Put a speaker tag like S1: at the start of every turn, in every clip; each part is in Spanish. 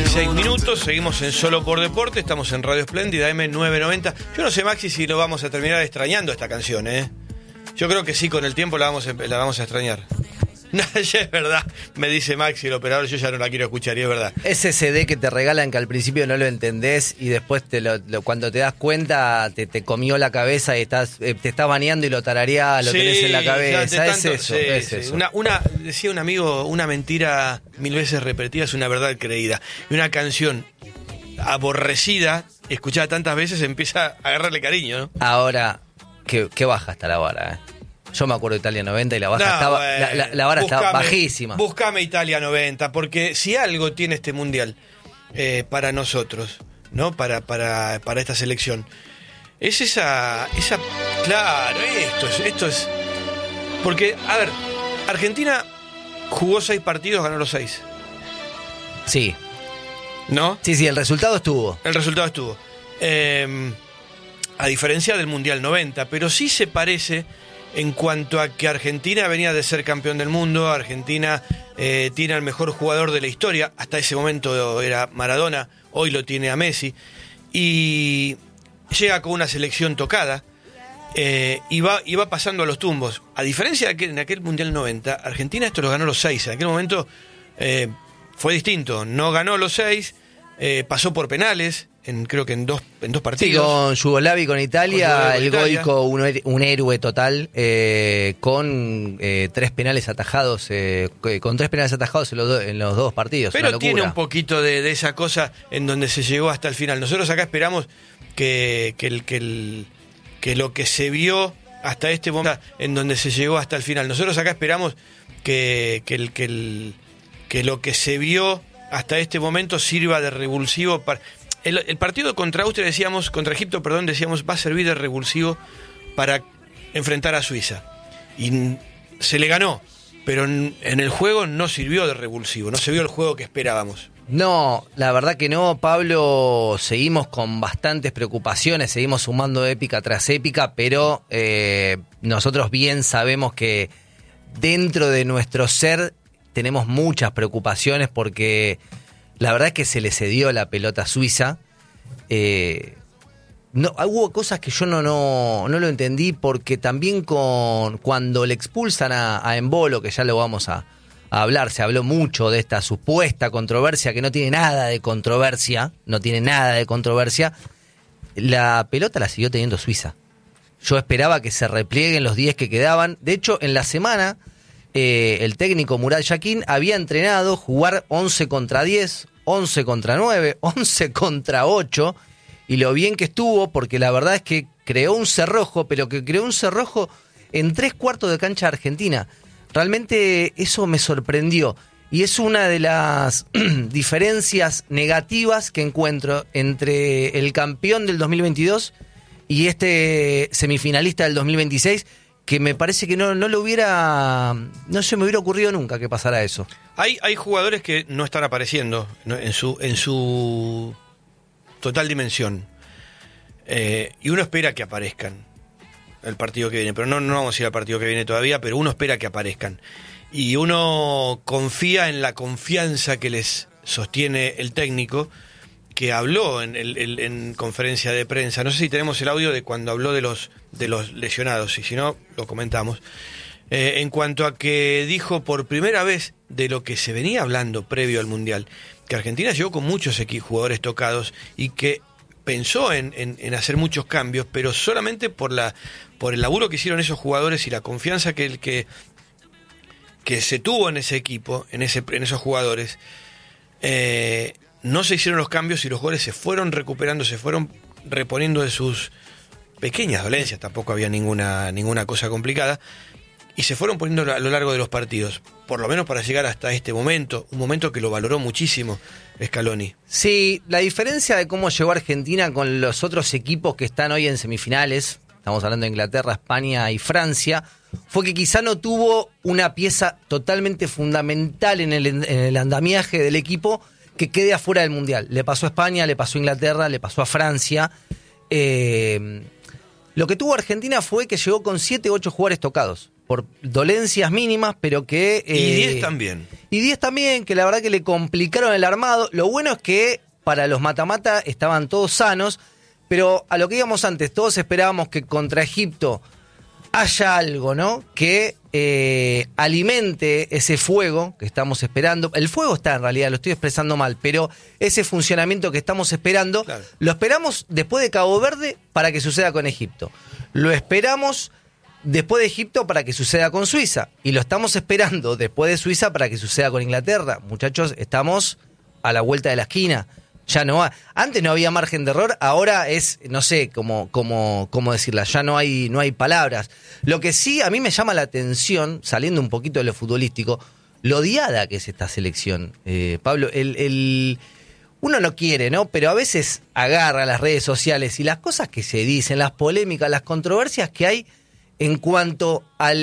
S1: 16 minutos, seguimos en Solo por Deporte, estamos en Radio Espléndida, M990. Yo no sé, Maxi, si lo vamos a terminar extrañando esta canción, ¿eh? Yo creo que sí, con el tiempo la vamos a extrañar. No, ya es verdad, me dice Maxi, el operador, yo ya no la quiero escuchar, y es verdad.
S2: Ese CD que te regalan que al principio no lo entendés y después cuando te das cuenta te comió la cabeza y te estás baneando y lo tarareás, lo tenés en la cabeza. Es eso.
S1: Decía un amigo, una mentira 1000 veces repetida es una verdad creída. Y una canción aborrecida, escuchada tantas veces, empieza a agarrarle cariño, ¿no?
S2: Ahora, qué baja está la vara, Yo me acuerdo de Italia 90 y la vara estaba bajísima.
S1: Buscame Italia 90, porque si algo tiene este mundial para nosotros, ¿no? Para esta selección, es esa claro, esto es. Porque, a ver, Argentina jugó 6 partidos, ganó los 6.
S2: Sí.
S1: ¿No?
S2: Sí, el resultado estuvo.
S1: A diferencia del Mundial 90, pero sí se parece en cuanto a que Argentina venía de ser campeón del mundo. Argentina tiene al mejor jugador de la historia, hasta ese momento era Maradona, hoy lo tiene a Messi, y llega con una selección tocada y va pasando a los tumbos. A diferencia de que en aquel Mundial 90, Argentina esto lo ganó los 6, en aquel momento fue distinto, no ganó los 6, pasó por penales, creo que en dos partidos.
S2: Sí, con Yugoslavia y con Italia, el Goico, un héroe total, con 3 penales atajados, en los 2 partidos.
S1: Pero tiene un poquito de esa cosa en donde se llegó hasta el final. Nosotros acá esperamos que lo que se vio hasta este momento, en donde se llegó hasta el final. Nosotros acá esperamos que lo que se vio hasta este momento sirva de revulsivo para... El partido contra Egipto, decíamos, va a servir de revulsivo para enfrentar a Suiza. Y se le ganó, pero en el juego no sirvió de revulsivo, no se vio el juego que esperábamos.
S2: No, la verdad que no, Pablo, seguimos con bastantes preocupaciones, seguimos sumando épica tras épica, pero nosotros bien sabemos que dentro de nuestro ser tenemos muchas preocupaciones porque... La verdad es que se le cedió la pelota a Suiza. Hubo cosas que yo no lo entendí porque también cuando le expulsan a Embolo, que ya lo vamos a hablar, se habló mucho de esta supuesta controversia que no tiene nada de controversia, la pelota la siguió teniendo Suiza. Yo esperaba que se replieguen los 10 que quedaban. De hecho, en la semana el técnico Murat Yakin había entrenado jugar 11 contra 10, 11 contra 9, 11 contra 8, y lo bien que estuvo, porque la verdad es que creó un cerrojo, pero que creó un cerrojo en 3/4 de cancha argentina. Realmente eso me sorprendió, y es una de las diferencias negativas que encuentro entre el campeón del 2022 y este semifinalista del 2026, que me parece que no se me hubiera ocurrido nunca que pasara eso.
S1: Hay jugadores que no están apareciendo, ¿no? en su total dimensión. Y uno espera que aparezcan el partido que viene, pero no vamos a ir al partido que viene todavía, pero uno espera que aparezcan. Y uno confía en la confianza que les sostiene el técnico, que habló en conferencia de prensa. No sé si tenemos el audio de cuando habló de los lesionados, y si no, lo comentamos. En cuanto a que dijo por primera vez de lo que se venía hablando previo al Mundial, que Argentina llegó con muchos jugadores tocados y que pensó en hacer muchos cambios, pero solamente por el laburo que hicieron esos jugadores y la confianza que se tuvo en ese equipo, en esos jugadores. No se hicieron los cambios y los jugadores se fueron recuperando, se fueron reponiendo de sus pequeñas dolencias, tampoco había ninguna cosa complicada, y se fueron poniendo a lo largo de los partidos, por lo menos para llegar hasta este momento, un momento que lo valoró muchísimo Scaloni.
S2: Sí, la diferencia de cómo llegó Argentina con los otros equipos que están hoy en semifinales, estamos hablando de Inglaterra, España y Francia, fue que quizá no tuvo una pieza totalmente fundamental en el andamiaje del equipo que quede afuera del Mundial. Le pasó a España, le pasó a Inglaterra, le pasó a Francia. Lo que tuvo Argentina fue que llegó con 7 u 8 jugadores tocados. por dolencias mínimas, pero que...
S1: y 10 también.
S2: Y 10 también, que la verdad que le complicaron el armado. Lo bueno es que para los mata-mata estaban todos sanos, pero a lo que íbamos antes, todos esperábamos que contra Egipto haya algo, ¿no? Que alimente ese fuego que estamos esperando. El fuego está, en realidad, lo estoy expresando mal, pero ese funcionamiento que estamos esperando, claro, lo esperamos después de Cabo Verde para que suceda con Egipto. Lo esperamos después de Egipto para que suceda con Suiza. Y lo estamos esperando después de Suiza para que suceda con Inglaterra. Muchachos, estamos a la vuelta de la esquina. Ya no va. Antes no había margen de error, ahora es, no sé cómo decirla, ya no hay palabras. Lo que sí a mí me llama la atención, saliendo un poquito de lo futbolístico, lo odiada que es esta selección. Pablo, uno no quiere, ¿no? Pero a veces agarra las redes sociales y las cosas que se dicen, las polémicas, las controversias que hay en cuanto a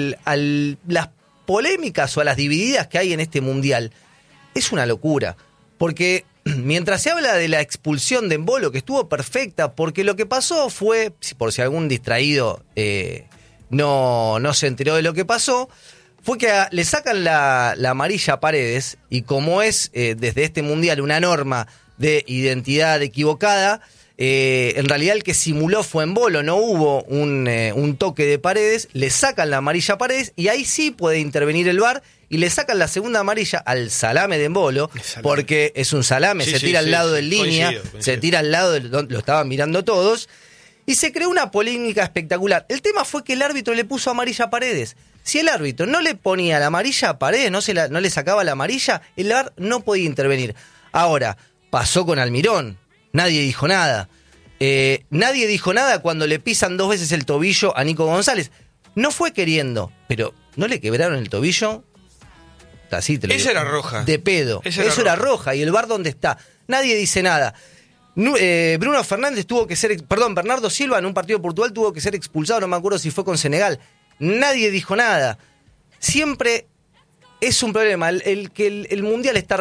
S2: las polémicas o a las divididas que hay en este mundial. Es una locura, porque mientras se habla de la expulsión de Embolo, que estuvo perfecta, porque lo que pasó fue, por si algún distraído no se enteró de lo que pasó, fue que le sacan la amarilla a Paredes, y como es desde este mundial una norma de identidad equivocada, en realidad el que simuló fue Embolo, no hubo un toque de Paredes, le sacan la amarilla a Paredes y ahí sí puede intervenir el VAR y le sacan la segunda amarilla al salame de Embolo, porque es un salame, se tira al lado del línea, coincido. Se tira al lado, lo estaban mirando todos, y se creó una polémica espectacular. El tema fue que el árbitro le puso amarilla a Paredes. Si el árbitro no le ponía la amarilla a Paredes, no le sacaba la amarilla, el VAR no podía intervenir. Ahora, pasó con Almirón. Nadie dijo nada. Nadie dijo nada cuando le pisan 2 veces el tobillo a Nico González. No fue queriendo, pero ¿no le quebraron el tobillo? Así te lo
S1: Esa
S2: digo.
S1: era roja.
S2: De pedo. Eso era roja. ¿Y el VAR dónde está? Nadie dice nada. Bruno Fernández Bernardo Silva en un partido de Portugal tuvo que ser expulsado, no me acuerdo si fue con Senegal. Nadie dijo nada. Siempre es un problema. El mundial está